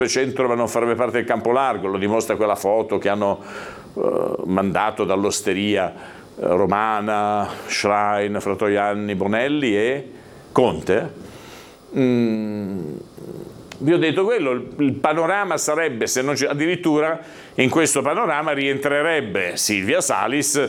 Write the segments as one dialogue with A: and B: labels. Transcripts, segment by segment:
A: centro ma non farebbe parte del campo largo, lo dimostra quella foto che hanno mandato dall'osteria romana, Schlein, Fratoianni, Bonelli e Conte. Vi ho detto quello, il panorama sarebbe, se non addirittura in questo panorama rientrerebbe Silvia Salis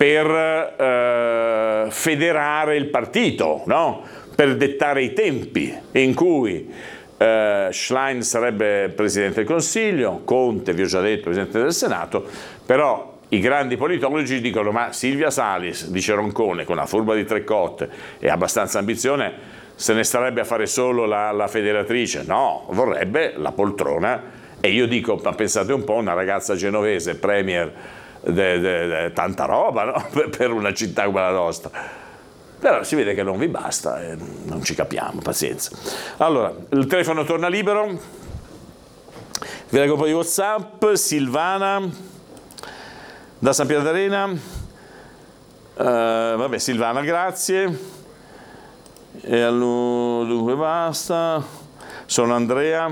A: per federare il partito, no? Per dettare i tempi in cui Schlein sarebbe Presidente del Consiglio, Conte, vi ho già detto, Presidente del Senato, però i grandi politologi dicono ma Silvia Salis, dice Roncone, con una furba di tre cotte e abbastanza ambizione, se ne starebbe a fare solo la federatrice? No, vorrebbe la poltrona. E io dico, ma pensate un po', una ragazza genovese, premier, tanta roba, no? Per una città come la nostra. Però si vede che non vi basta, non ci capiamo, pazienza. Allora, il telefono torna libero, vi leggo un po' di WhatsApp. Silvana, da San Piero d'Arena, vabbè Silvana, grazie. E allora, dunque basta. Sono Andrea,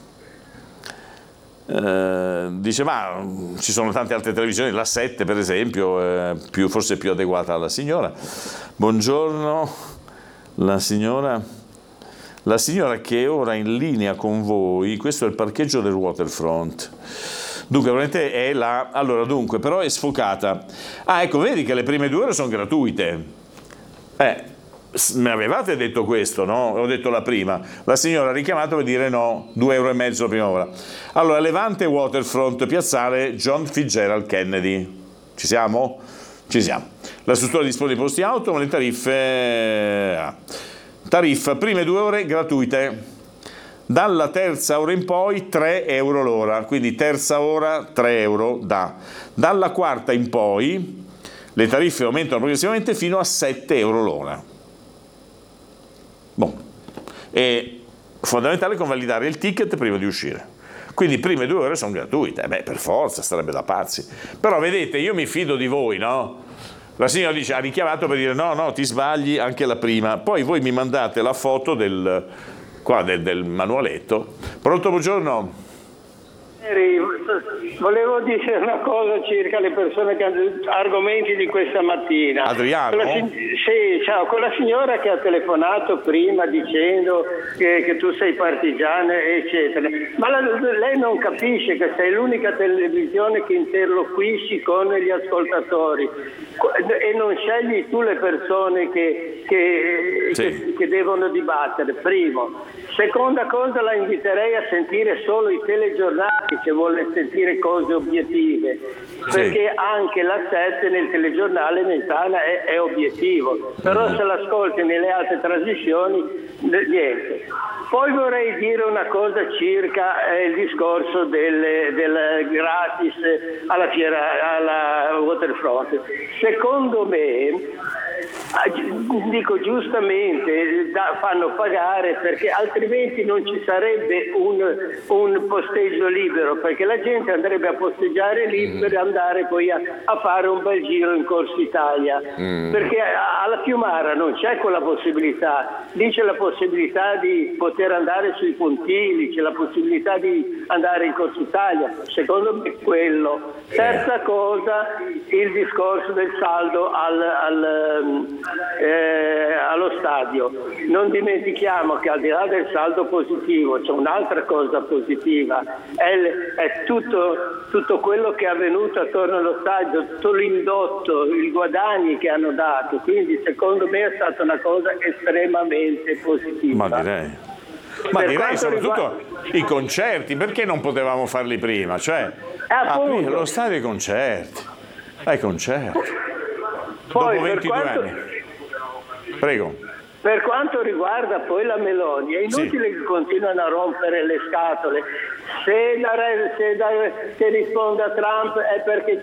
A: dice ma ci sono tante altre televisioni, la 7 per esempio, forse più adeguata alla signora. Buongiorno, la signora che è ora in linea con voi, questo è il parcheggio del Waterfront. Dunque, veramente è la... Allora, dunque, però è sfocata. Ah, ecco, vedi che le prime 2 ore sono gratuite. Mi avevate detto questo, no? Ho detto la prima. La signora ha richiamato per dire no, 2,5 euro la prima ora. Allora, Levante Waterfront, piazzale John Fitzgerald Kennedy. Ci siamo? Ci siamo. La struttura dispone di posti auto, ma le tariffe... Tariffa, prime 2 ore gratuite. Dalla terza ora in poi 3 euro l'ora, quindi terza ora 3 euro dalla quarta in poi le tariffe aumentano progressivamente fino a 7 euro l'ora. È fondamentale convalidare il ticket prima di uscire. Quindi prime 2 ore sono gratuite. Per forza, sarebbe da pazzi. Però vedete, io mi fido di voi, no? La signora dice, ha richiamato per dire no, ti sbagli anche la prima. Poi voi mi mandate la foto del manualetto. Pronto, buongiorno?
B: Volevo dire una cosa circa le persone che hanno argomenti di questa mattina.
A: Adriano?
B: Sì, ciao, quella signora che ha telefonato prima dicendo che tu sei partigiana, eccetera. Ma lei non capisce che sei l'unica televisione che interloquisci con gli ascoltatori e non scegli tu le persone che devono dibattere, primo. Seconda cosa, la inviterei a sentire solo i telegiornali se vuole sentire cose obiettive, perché anche la 7 nel telegiornale Mentana è obiettivo, però se l'ascolti nelle altre trasmissioni niente. Poi vorrei dire una cosa circa il discorso del gratis alla fiera, alla Waterfront. Secondo me, dico giustamente, fanno pagare perché altrimenti non ci sarebbe un posteggio libero, perché la gente andrebbe a posteggiare lì per andare poi a fare un bel giro in Corsa Italia, perché alla Fiumara non c'è quella possibilità, lì c'è la possibilità di poter andare sui puntili, c'è la possibilità di andare in Corsa Italia, secondo me quello. Terza cosa, il discorso del saldo allo stadio. Non dimentichiamo che al di là del saldo positivo c'è un'altra cosa positiva, è tutto quello che è avvenuto attorno allo stadio, tutto l'indotto, i guadagni che hanno dato, quindi secondo me è stata una cosa estremamente positiva.
A: Ma direi soprattutto i concerti, perché non potevamo farli prima? Cioè, aprire lo stadio ai concerti.
B: Poi,
A: dopo 22 anni. Prego.
B: Per quanto riguarda poi la Meloni, è inutile che continuano a rompere le scatole. Se risponde a Trump è perché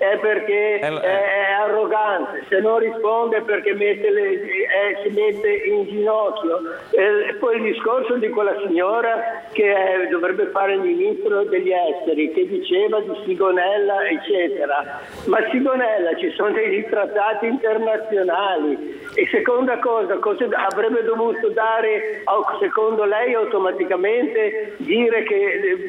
B: è arrogante, se non risponde è perché si mette in ginocchio. E poi il discorso di quella signora che dovrebbe fare il ministro degli esteri, che diceva di Sigonella, eccetera. Ma Sigonella, ci sono dei trattati internazionali. E seconda cosa avrebbe dovuto dare, secondo lei automaticamente dire che